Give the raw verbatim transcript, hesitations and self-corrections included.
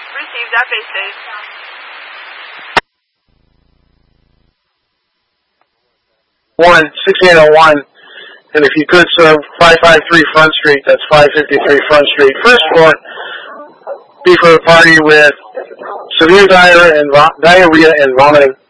Received at base stage. One, sixty-eight oh one, and if you could serve five five three Front Street, that's five fifty-three Front Street. First floor, be for a party with severe diarrhea and, vo- diarrhea and vomiting.